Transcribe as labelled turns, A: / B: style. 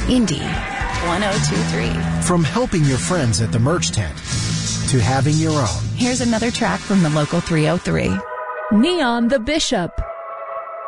A: Indy 1023.
B: From helping your friends at the merch tent to having your own.
A: Here's another track from the local 303.
C: Neon the Bishop.